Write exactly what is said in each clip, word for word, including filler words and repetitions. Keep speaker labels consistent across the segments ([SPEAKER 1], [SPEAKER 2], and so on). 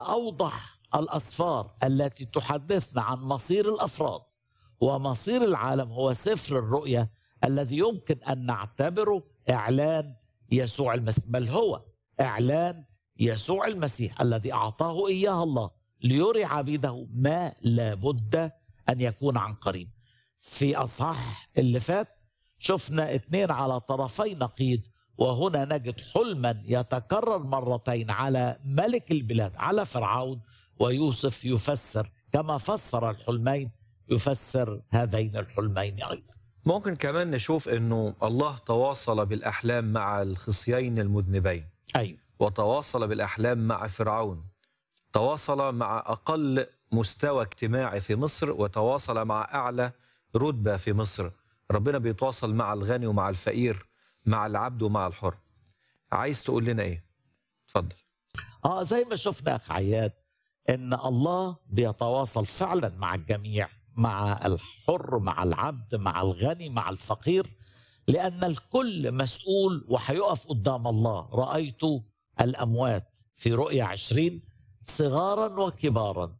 [SPEAKER 1] أوضح الأسفار التي تحدثنا عن مصير الأفراد ومصير العالم هو سفر الرؤيا الذي يمكن أن نعتبره إعلان يسوع المسيح، بل هو إعلان يسوع المسيح الذي أعطاه إياه الله ليري عبيده ما لابد أن يكون عن قريب. في أصحاح اللي فات شفنا اثنين على طرفي نقيض، وهنا نجد حلما يتكرر مرتين على ملك البلاد، على فرعون، ويوسف يفسر كما فسر الحلمين يفسر هذين الحلمين أيضا.
[SPEAKER 2] ممكن كمان نشوف أنه الله تواصل بالأحلام مع الخصيين المذنبين.
[SPEAKER 1] أيوة.
[SPEAKER 2] وتواصل بالأحلام مع فرعون، تواصل مع أقل مستوى اجتماعي في مصر، وتواصل مع أعلى رتبة في مصر. ربنا بيتواصل مع الغني ومع الفقير، مع العبد ومع الحر. عايز تقول لنا إيه؟ اتفضل.
[SPEAKER 1] آه زي ما شفنا أخ عياد إن الله بيتواصل فعلا مع الجميع، مع الحر مع العبد مع الغني مع الفقير، لأن الكل مسؤول وحيقف قدام الله. رأيت الأموات في رؤيا عشرين صغارا وكبارا،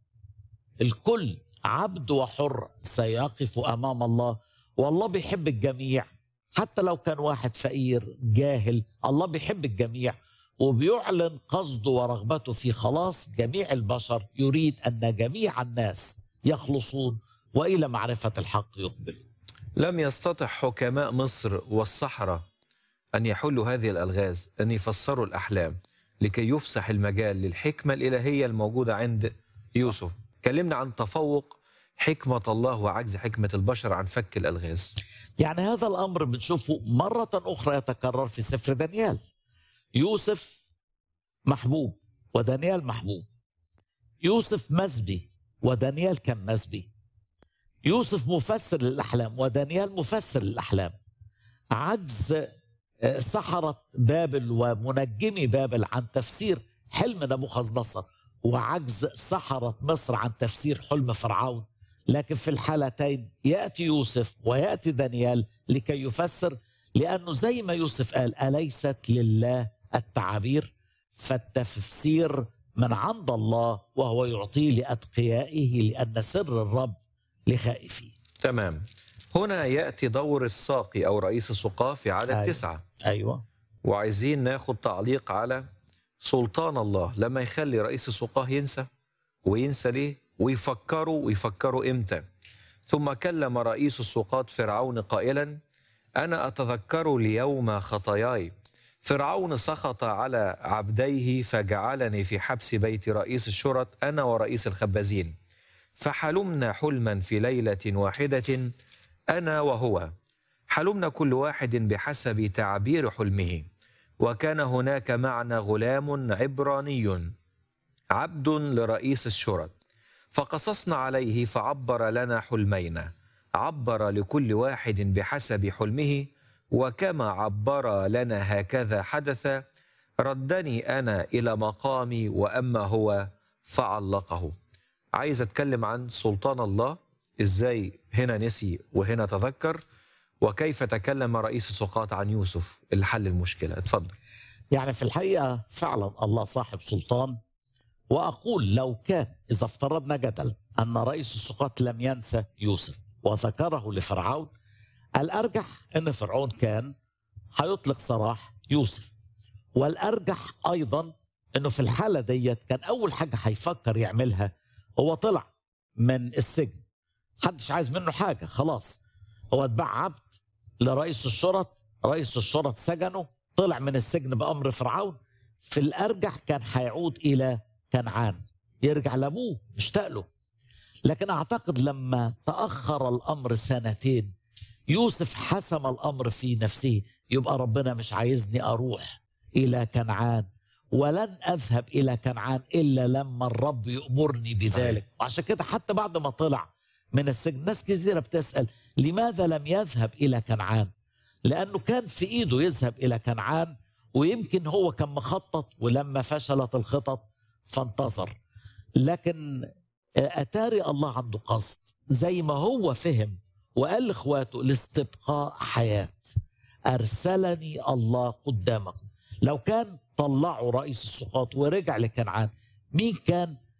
[SPEAKER 1] الكل عبد وحر سيقف أمام الله، والله بيحب الجميع. حتى لو كان واحد فقير جاهل، الله بيحب الجميع وبيعلن قصده ورغبته في خلاص جميع البشر. يريد أن جميع الناس يخلصون وإلى معرفة الحق يقبلون.
[SPEAKER 2] لم يستطع حكماء مصر والصحراء أن يحلوا هذه الألغاز، أن يفسروا الأحلام لكي يفسح المجال للحكمة الإلهية الموجودة عند يوسف. كلمنا عن تفوق حكمة الله وعجز حكمة البشر عن فك الألغاز.
[SPEAKER 1] يعني هذا الأمر بنشوفه مرة أخرى يتكرر في سفر دانيال. يوسف محبوب ودانيال محبوب، يوسف مسبي ودانيال كان مسبي، يوسف مفسر للأحلام ودانيال مفسر للأحلام. عجز سحرة بابل ومنجمي بابل عن تفسير حلم نبوخذ نصر، وعجز سحرة مصر عن تفسير حلم فرعون. لكن في الحالتين يأتي يوسف ويأتي دانيال لكي يفسر، لأنه زي ما يوسف قال أليست لله التعابير، فالتفسير من عند الله وهو يعطيه لأتقيائه، لأن سر الرب لخائفيه.
[SPEAKER 2] تمام. هنا يأتي دور الساقي أو رئيس السقاة في عدد
[SPEAKER 1] أيوة.
[SPEAKER 2] تسعة.
[SPEAKER 1] أيوة.
[SPEAKER 2] وعايزين ناخد تعليق على سلطان الله لما يخلي رئيس السقاة ينسى، وينسى ليه، ويفكروا ويفكروا إمتى. ثم كلم رئيس السقاة فرعون قائلا أنا أتذكر ليوم خطاياي. فرعون سخط على عبديه فجعلني في حبس بيت رئيس الشرط أنا ورئيس الخبازين، فحلمنا حلما في ليلة واحدة أنا وهو، حلمنا كل واحد بحسب تعبير حلمه. وكان هناك معنا غلام عبراني عبد لرئيس الشرط، فقصصنا عليه فعبر لنا حلمينا، عبر لكل واحد بحسب حلمه، وكما عبر لنا هكذا حدث. ردني أنا إلى مقامي وأما هو فعلقه. عايز أتكلم عن سلطان الله، إزاي هنا نسي وهنا تذكر، وكيف تكلم رئيس السقاة عن يوسف اللي حل المشكلة. اتفضل.
[SPEAKER 1] يعني في الحقيقة فعلا الله صاحب سلطان. وأقول لو كان إذا افترضنا جدلا أن رئيس السقاة لم ينسى يوسف وذكره لفرعون، الأرجح أن فرعون كان هيطلق سراح يوسف، والأرجح أيضا أنه في الحالة ديت كان أول حاجة هيفكر يعملها هو طلع من السجن، محدش عايز منه حاجة، خلاص هو اتباع عبد لرئيس الشرط، رئيس الشرط سجنه، طلع من السجن بأمر فرعون. في الأرجح كان هيعود إلى كنعان، يرجع لأبوه مشتاق له. لكن أعتقد لما تأخر الأمر سنتين يوسف حسم الأمر في نفسه، يبقى ربنا مش عايزني أروح إلى كنعان، ولن أذهب إلى كنعان إلا لما الرب يأمرني بذلك. وعشان كده حتى بعد ما طلع من السجن ناس كثيرة بتسأل لماذا لم يذهب إلى كنعان؟ لأنه كان في إيده يذهب إلى كنعان، ويمكن هو كان مخطط، ولما فشلت الخطط فانتظر. لكن أتاري الله عنده قصد، زي ما هو فهم وقال لإخواته لاستبقاء حياة أرسلني الله قدامكم. لو كان طلعوا رئيس السقاط ورجع لكنعان مين كان